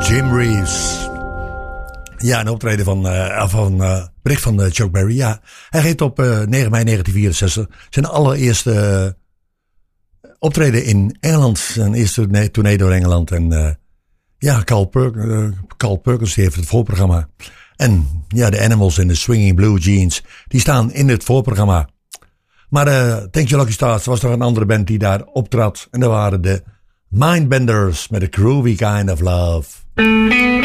Jim Reeves. Ja, een optreden van bericht van Chuck Berry. Ja, hij reed op 9 mei 1964 zijn allereerste optreden in Engeland. Zijn eerste tournee door Engeland. En ja, Carl Perkins heeft het voorprogramma. En ja, de Animals en de Swinging Blue Jeans, die staan in het voorprogramma. Maar Thank You Lucky Stars was nog een andere band die daar optrad. En dat waren de Mindbenders met A Groovy Kind of Love.